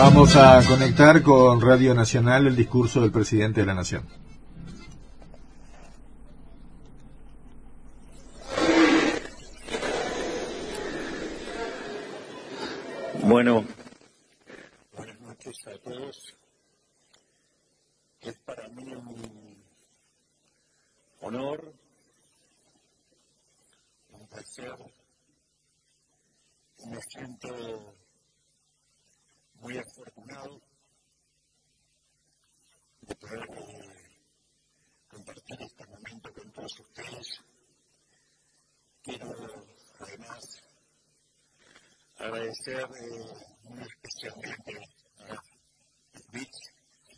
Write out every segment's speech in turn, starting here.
Vamos a conectar con Radio Nacional el discurso del presidente de la Nación. Bueno, buenas noches a todos. Es para mí un honor, un placer. Me siento muy afortunado de poder compartir este momento con todos ustedes. Quiero además agradecer muy especialmente a Rich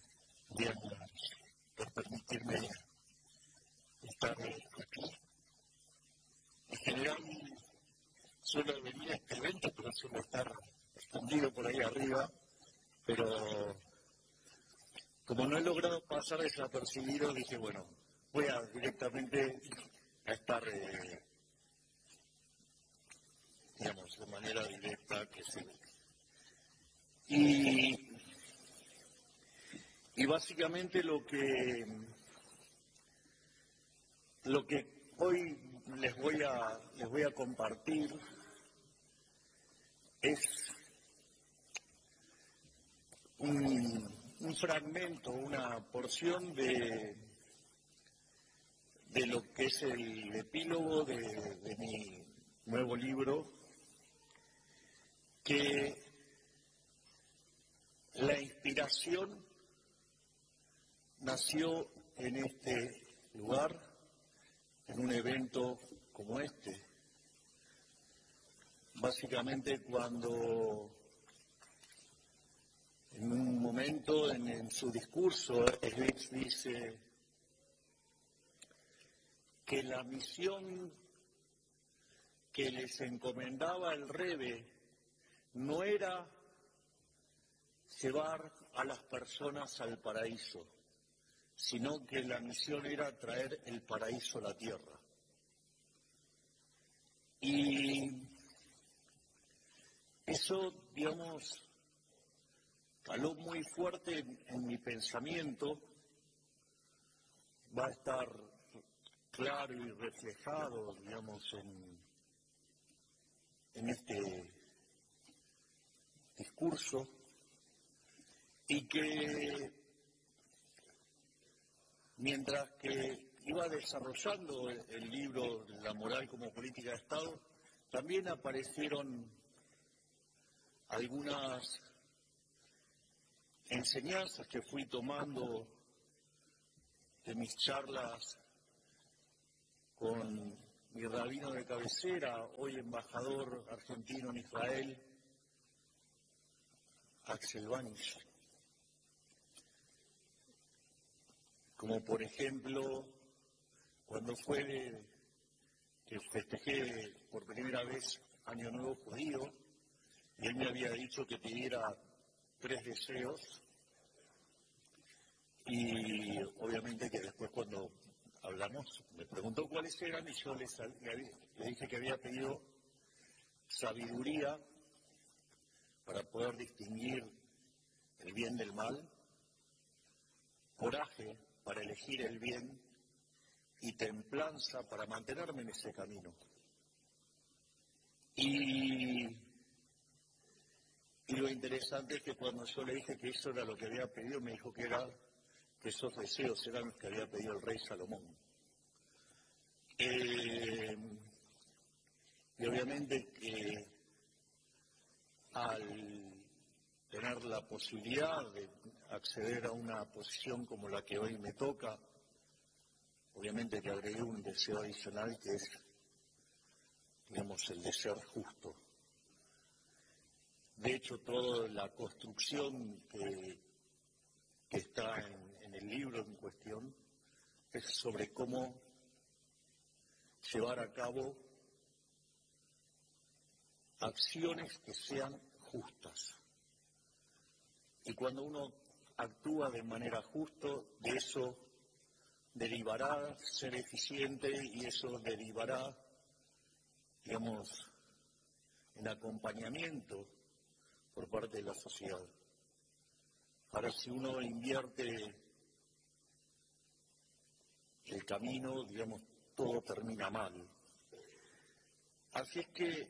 por permitirme estar aquí. En general suelo venir a este evento, pero suelo estar escondido por ahí arriba, pero como no he logrado pasar desapercibido, dije, bueno, voy a directamente a estar, digamos, de manera directa que se ve. Y básicamente lo que hoy les voy a compartir es un fragmento, una porción de lo que es el epílogo de mi nuevo libro, que la inspiración nació en este lugar, en un evento como este. Básicamente cuando en un momento en su discurso Smith dice que la misión que les encomendaba el Rebbe no era llevar a las personas al paraíso, sino que la misión era traer el paraíso a la tierra. Y eso, digamos, caló muy fuerte en mi pensamiento, va a estar claro y reflejado, digamos, en este discurso, y que mientras que iba desarrollando el libro La moral como política de Estado, también aparecieron algunas enseñanzas que fui tomando de mis charlas con mi rabino de cabecera, hoy embajador argentino en Israel, Axel Banish. Como por ejemplo, cuando fue que festejé por primera vez Año Nuevo Judío, y él me había dicho que pidiera 3 deseos, y obviamente que después cuando hablamos me preguntó cuáles eran, y yo le dije que había pedido sabiduría para poder distinguir el bien del mal, coraje para elegir el bien y templanza para mantenerme en ese camino. Y lo interesante es que cuando yo le dije que eso era lo que había pedido, me dijo que esos deseos eran los que había pedido el rey Salomón. Y obviamente que al tener la posibilidad de acceder a una posición como la que hoy me toca, obviamente que agregué un deseo adicional que es, digamos, el de ser justo. De hecho, toda la construcción que está en el libro en cuestión es sobre cómo llevar a cabo acciones que sean justas. Y cuando uno actúa de manera justa, de eso derivará ser eficiente y eso derivará, digamos, en acompañamiento por parte de la sociedad. Ahora, si uno invierte el camino, digamos, todo termina mal. Así es que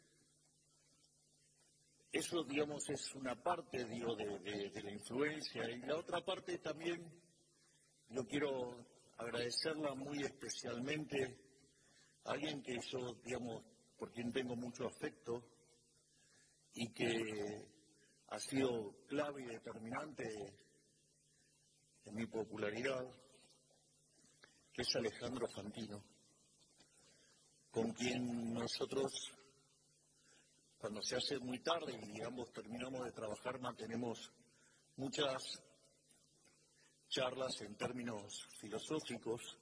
eso, digamos, es una parte, digo, de la influencia. Y la otra parte también, yo quiero agradecerla muy especialmente a alguien que yo, digamos, por quien tengo mucho afecto y que ha sido clave y determinante en mi popularidad, que es Alejandro Fantino, con quien nosotros, cuando se hace muy tarde y ambos terminamos de trabajar, mantenemos muchas charlas en términos filosóficos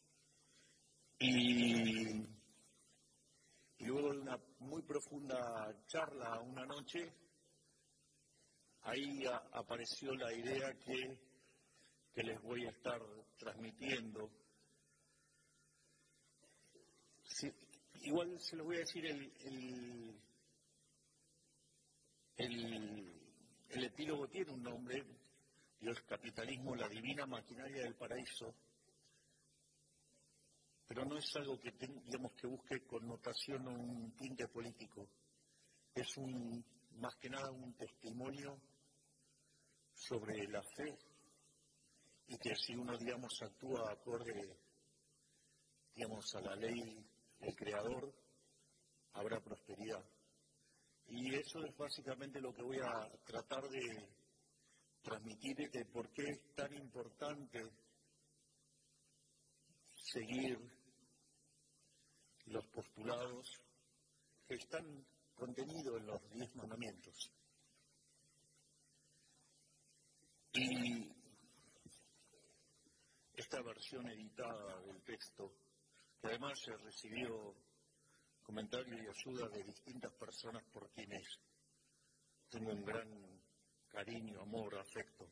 y luego de una muy profunda charla una noche, ahí apareció la idea que les voy a estar transmitiendo. Sí, igual se lo voy a decir el epílogo tiene un nombre, Dios, capitalismo, la divina maquinaria del paraíso, pero no es algo que, digamos, que busque connotación o un tinte político. Es más que nada un testimonio sobre la fe y que si uno, digamos, actúa acorde, digamos, a la ley del Creador, habrá prosperidad. Y eso es básicamente lo que voy a tratar de transmitir, de por qué es tan importante seguir los postulados que están contenidos en los 10 mandamientos. Y esta versión editada del texto, que además se recibió comentarios y ayuda de distintas personas por quienes tengo un gran cariño, amor, afecto.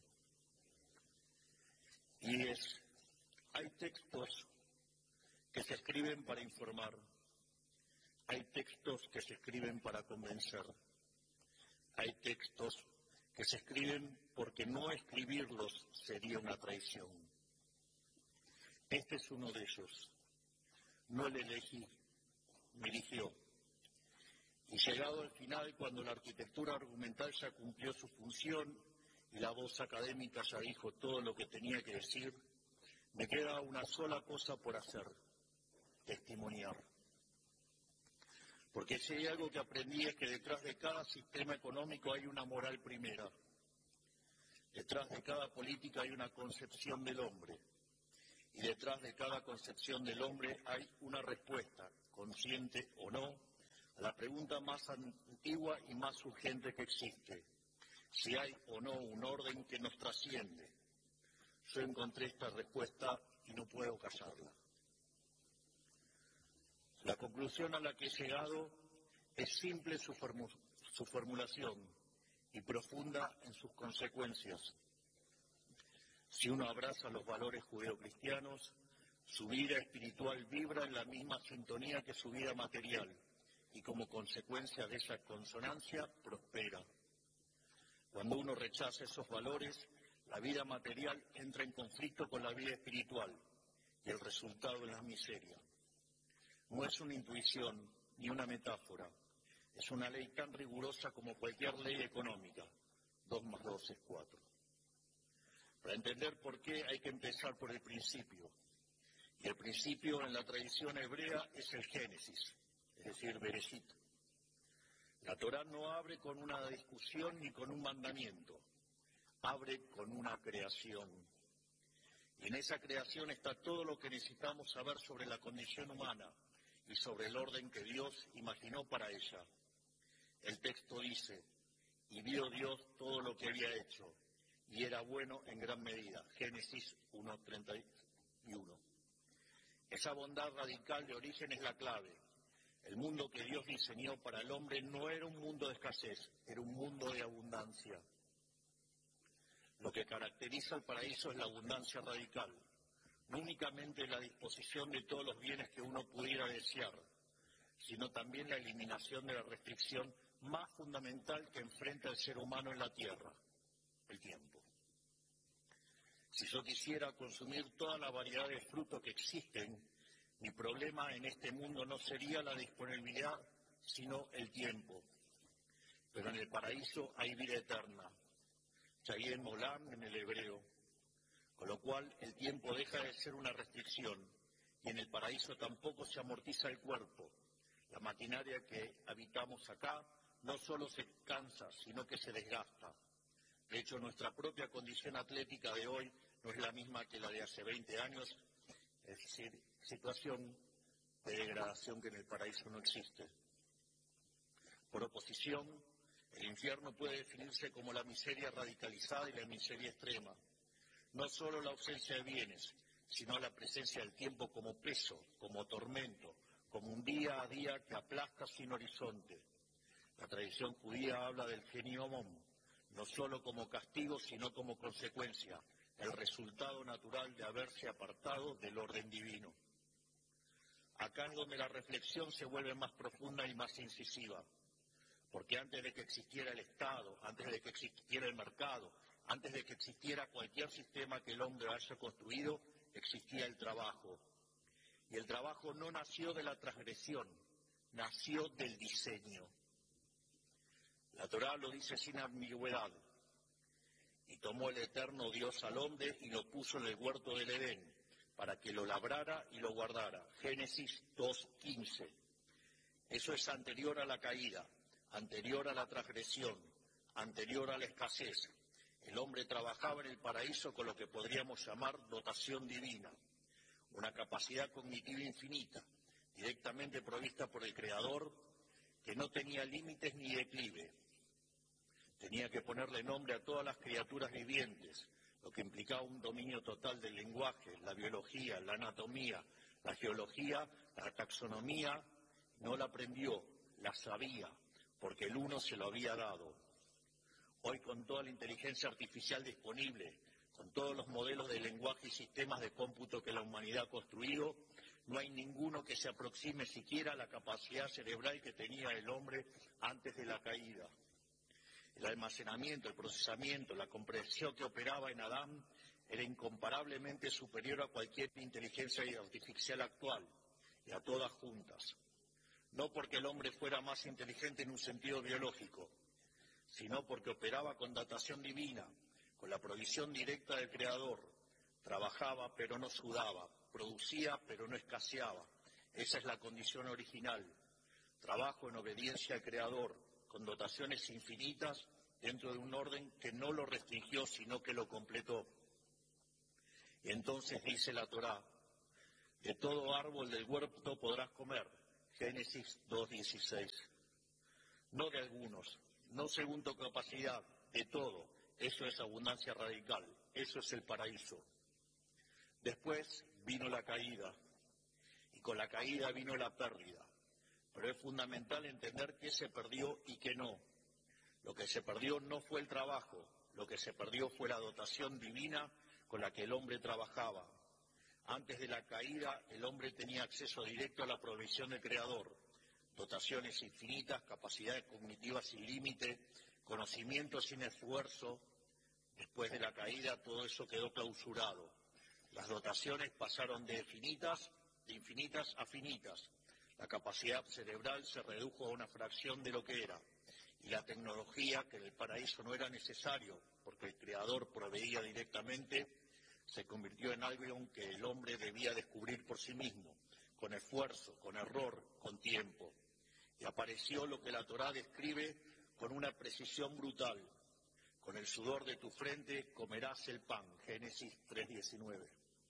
Y hay textos que se escriben para informar, hay textos que se escriben para convencer, hay textos que se escriben porque no escribirlos sería una traición. Este es uno de ellos. No le elegí, me eligió. Y llegado al final, cuando la arquitectura argumental ya cumplió su función y la voz académica ya dijo todo lo que tenía que decir, me queda una sola cosa por hacer: testimoniar. Porque si hay algo que aprendí es que detrás de cada sistema económico hay una moral primera. Detrás de cada política hay una concepción del hombre. Y detrás de cada concepción del hombre hay una respuesta, consciente o no, a la pregunta más antigua y más urgente que existe: si hay o no un orden que nos trasciende. Yo encontré esta respuesta y no puedo callarla. La conclusión a la que he llegado es simple su formulación y profunda en sus consecuencias. Si uno abraza los valores judeocristianos, su vida espiritual vibra en la misma sintonía que su vida material y como consecuencia de esa consonancia prospera. Cuando uno rechaza esos valores, la vida material entra en conflicto con la vida espiritual y el resultado es la miseria. No es una intuición ni una metáfora, es una ley tan rigurosa como cualquier ley económica. 2 más 2 es 4. Para entender por qué hay que empezar por el principio. Y el principio en la tradición hebrea es el Génesis, es decir, Bereshit. La Torá no abre con una discusión ni con un mandamiento, abre con una creación. Y en esa creación está todo lo que necesitamos saber sobre la condición humana y sobre el orden que Dios imaginó para ella. El texto dice: y vio Dios todo lo que había hecho, y era bueno en gran medida. Génesis 1:31. Esa bondad radical de origen es la clave. El mundo que Dios diseñó para el hombre no era un mundo de escasez, era un mundo de abundancia. Lo que caracteriza al paraíso es la abundancia radical, no únicamente la disposición de todos los bienes que uno pudiera desear, sino también la eliminación de la restricción más fundamental que enfrenta el ser humano en la tierra: el tiempo. Si yo quisiera consumir toda la variedad de frutos que existen, mi problema en este mundo no sería la disponibilidad, sino el tiempo. Pero en el paraíso hay vida eterna, Chayén Molam en el hebreo, con lo cual el tiempo deja de ser una restricción y en el paraíso tampoco se amortiza el cuerpo. La maquinaria que habitamos acá no solo se cansa, sino que se desgasta. De hecho, nuestra propia condición atlética de hoy no es la misma que la de hace 20 años, es decir, situación de degradación que en el paraíso no existe. Por oposición, el infierno puede definirse como la miseria radicalizada y la miseria extrema. No solo la ausencia de bienes, sino la presencia del tiempo como peso, como tormento, como un día a día que aplasta sin horizonte. La tradición judía habla del geniomón, no solo como castigo, sino como consecuencia, el resultado natural de haberse apartado del orden divino. Acá es donde la reflexión se vuelve más profunda y más incisiva, porque antes de que existiera el Estado, antes de que existiera el mercado, antes de que existiera cualquier sistema que el hombre haya construido, existía el trabajo. Y el trabajo no nació de la transgresión, nació del diseño. La Torá lo dice sin ambigüedad. Y tomó el eterno Dios al hombre y lo puso en el huerto del Edén, para que lo labrara y lo guardara. Génesis 2:15. Eso es anterior a la caída, anterior a la transgresión, anterior a la escasez. El hombre trabajaba en el paraíso con lo que podríamos llamar dotación divina, una capacidad cognitiva infinita, directamente provista por el Creador, que no tenía límites ni declive. Tenía que ponerle nombre a todas las criaturas vivientes, lo que implicaba un dominio total del lenguaje, la biología, la anatomía, la geología, la taxonomía. No la aprendió, la sabía, porque el uno se lo había dado. Hoy, con toda la inteligencia artificial disponible, con todos los modelos de lenguaje y sistemas de cómputo que la humanidad ha construido, no hay ninguno que se aproxime siquiera a la capacidad cerebral que tenía el hombre antes de la caída. El almacenamiento, el procesamiento, la comprensión que operaba en Adán era incomparablemente superior a cualquier inteligencia artificial actual, y a todas juntas. No porque el hombre fuera más inteligente en un sentido biológico, sino porque operaba con datación divina, con la provisión directa del Creador. Trabajaba pero no sudaba, producía pero no escaseaba. Esa es la condición original. Trabajo en obediencia al Creador, con dotaciones infinitas dentro de un orden que no lo restringió, sino que lo completó. Y entonces dice la Torá: de todo árbol del huerto podrás comer. Génesis 2:16. No de algunos, no según tu capacidad, de todo. Eso es abundancia radical, eso es el paraíso. Después vino la caída, y con la caída vino la pérdida. Pero es fundamental entender qué se perdió y qué no. Lo que se perdió no fue el trabajo, lo que se perdió fue la dotación divina con la que el hombre trabajaba. Antes de la caída, el hombre tenía acceso directo a la provisión del Creador, dotaciones infinitas, capacidades cognitivas sin límite, conocimiento sin esfuerzo. Después de la caída, todo eso quedó clausurado. Las dotaciones pasaron de infinitas a finitas. La capacidad cerebral se redujo a una fracción de lo que era. Y la tecnología, que en el paraíso no era necesario, porque el Creador proveía directamente, se convirtió en algo que el hombre debía descubrir por sí mismo, con esfuerzo, con error, con tiempo. Y apareció lo que la Torá describe con una precisión brutal: con el sudor de tu frente comerás el pan. Génesis 3:19.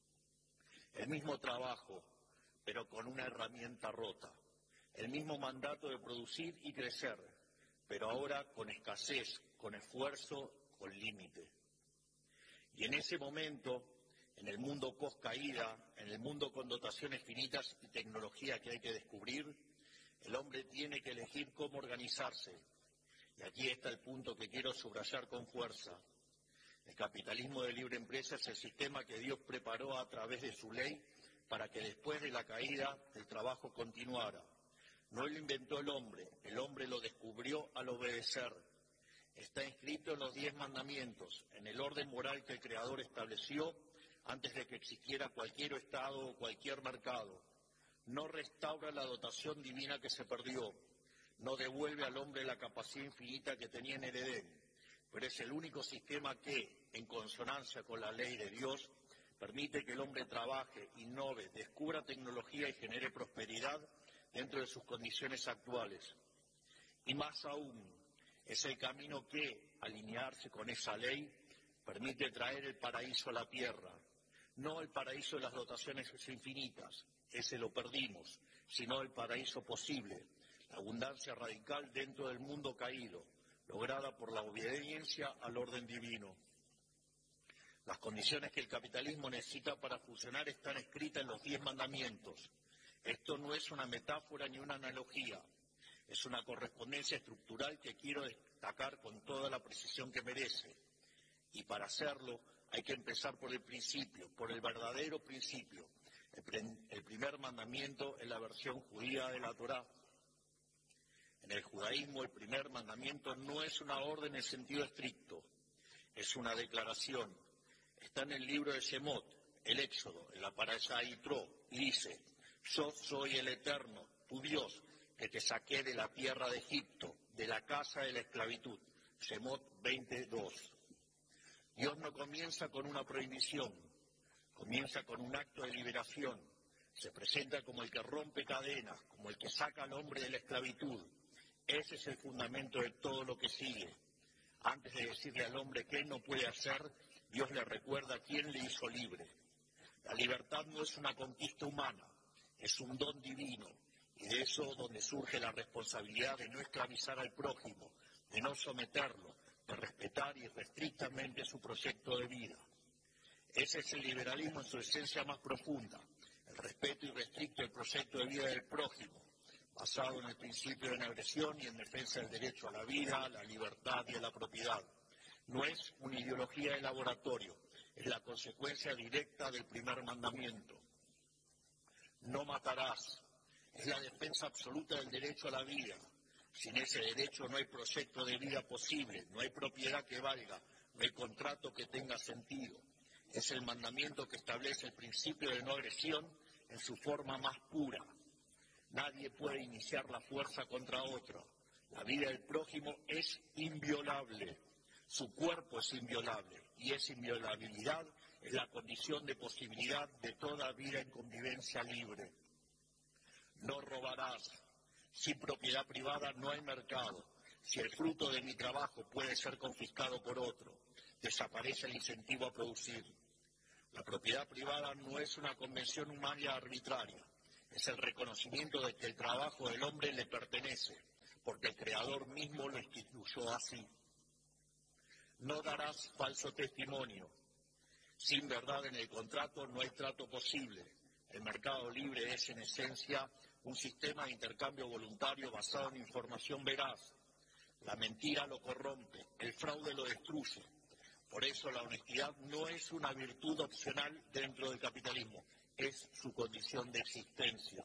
El mismo trabajo, pero con una herramienta rota. El mismo mandato de producir y crecer, pero ahora con escasez, con esfuerzo, con límite. Y en ese momento, en el mundo post-caída, en el mundo con dotaciones finitas y tecnología que hay que descubrir, el hombre tiene que elegir cómo organizarse. Y aquí está el punto que quiero subrayar con fuerza. El capitalismo de libre empresa es el sistema que Dios preparó a través de su ley para que después de la caída el trabajo continuara. No lo inventó el hombre lo descubrió al obedecer. Está inscrito en los 10 mandamientos, en el orden moral que el Creador estableció antes de que existiera cualquier Estado o cualquier mercado. No restaura la dotación divina que se perdió, no devuelve al hombre la capacidad infinita que tenía en el Edén, pero es el único sistema que, en consonancia con la ley de Dios, permite que el hombre trabaje, innove, descubra tecnología y genere prosperidad dentro de sus condiciones actuales. Y más aún, es el camino que, alinearse con esa ley, permite traer el paraíso a la tierra. No el paraíso de las dotaciones infinitas, ese lo perdimos, sino el paraíso posible, la abundancia radical dentro del mundo caído, lograda por la obediencia al orden divino. Las condiciones que el capitalismo necesita para funcionar están escritas en los 10 mandamientos. Esto no es una metáfora ni una analogía, es una correspondencia estructural que quiero destacar con toda la precisión que merece. Y para hacerlo hay que empezar por el principio, por el verdadero principio. El primer mandamiento es la versión judía de la Torá. En el judaísmo el primer mandamiento no es una orden en sentido estricto, es una declaración. Está en el libro de Shemot, el Éxodo, en la Parashá Yitro, y dice: yo soy el Eterno, tu Dios, que te saqué de la tierra de Egipto, de la casa de la esclavitud. Shemot 22. Dios no comienza con una prohibición, comienza con un acto de liberación. Se presenta como el que rompe cadenas, como el que saca al hombre de la esclavitud. Ese es el fundamento de todo lo que sigue. Antes de decirle al hombre qué no puede hacer, Dios le recuerda quién le hizo libre. La libertad no es una conquista humana, es un don divino, y de eso donde surge la responsabilidad de no esclavizar al prójimo, de no someterlo, de respetar irrestrictamente su proyecto de vida. Ese es el liberalismo en su esencia más profunda, el respeto irrestricto del proyecto de vida del prójimo, basado en el principio de no agresión y en defensa del derecho a la vida, a la libertad y a la propiedad. No es una ideología de laboratorio, es la consecuencia directa del primer mandamiento. No matarás, es la defensa absoluta del derecho a la vida. Sin ese derecho no hay proyecto de vida posible, no hay propiedad que valga, no hay contrato que tenga sentido. Es el mandamiento que establece el principio de no agresión en su forma más pura. Nadie puede iniciar la fuerza contra otro. La vida del prójimo es inviolable. Su cuerpo es inviolable y esa inviolabilidad es la condición de posibilidad de toda vida en convivencia libre. No robarás. Sin propiedad privada no hay mercado. Si el fruto de mi trabajo puede ser confiscado por otro, desaparece el incentivo a producir. La propiedad privada no es una convención humana arbitraria. Es el reconocimiento de que el trabajo del hombre le pertenece, porque el Creador mismo lo instituyó así. No darás falso testimonio. Sin verdad en el contrato no hay trato posible. El mercado libre es en esencia un sistema de intercambio voluntario basado en información veraz. La mentira lo corrompe, el fraude lo destruye. Por eso la honestidad no es una virtud opcional dentro del capitalismo, es su condición de existencia.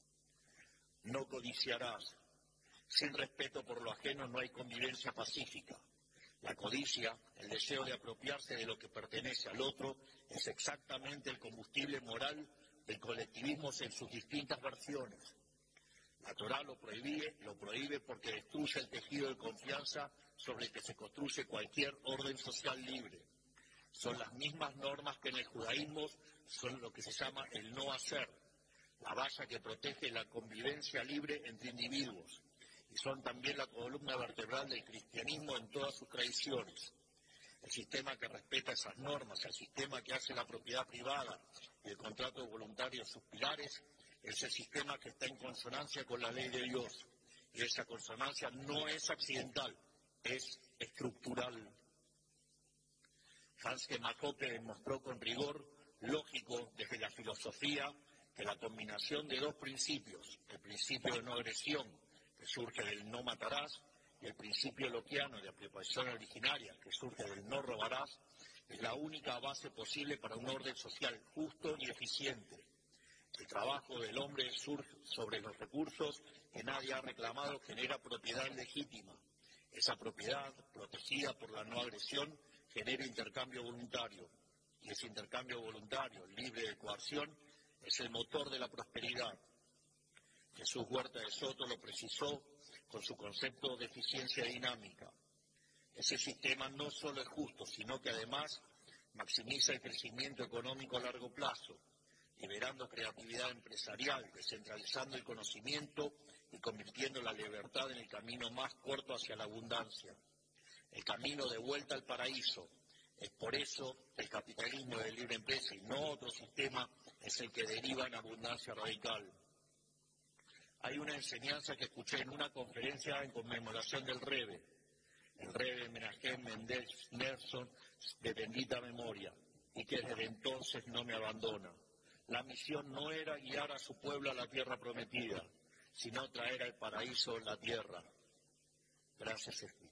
No codiciarás. Sin respeto por lo ajeno no hay convivencia pacífica. La codicia, el deseo de apropiarse de lo que pertenece al otro, es exactamente el combustible moral del colectivismo en sus distintas versiones. La Torá lo prohíbe porque destruye el tejido de confianza sobre el que se construye cualquier orden social libre. Son las mismas normas que en el judaísmo son lo que se llama el no hacer, la valla que protege la convivencia libre entre individuos, y son también la columna vertebral del cristianismo en todas sus tradiciones. El sistema que respeta esas normas, el sistema que hace la propiedad privada y el contrato voluntario sus pilares, es el sistema que está en consonancia con la ley de Dios. Y esa consonancia no es accidental, es estructural. Hans Kemakope demostró con rigor lógico desde la filosofía que la combinación de dos principios, el principio de no agresión, que surge del no matarás, y el principio lockeano de apropiación originaria, que surge del no robarás, es la única base posible para un orden social justo y eficiente. El trabajo del hombre surge sobre los recursos que nadie ha reclamado, genera propiedad legítima. Esa propiedad, protegida por la no agresión, genera intercambio voluntario. Y ese intercambio voluntario, libre de coerción, es el motor de la prosperidad. Jesús Huerta de Soto lo precisó con su concepto de eficiencia dinámica. Ese sistema no solo es justo, sino que además maximiza el crecimiento económico a largo plazo, liberando creatividad empresarial, descentralizando el conocimiento y convirtiendo la libertad en el camino más corto hacia la abundancia, el camino de vuelta al paraíso. Es por eso que el capitalismo de libre empresa y no otro sistema es el que deriva en abundancia radical. Hay una enseñanza que escuché en una conferencia en conmemoración del Rebbe, el Rebbe Menachem Mendel Schneerson, de bendita memoria, y que desde entonces no me abandona. La misión no era guiar a su pueblo a la tierra prometida, sino traer al paraíso en la tierra. Gracias, Espíritu.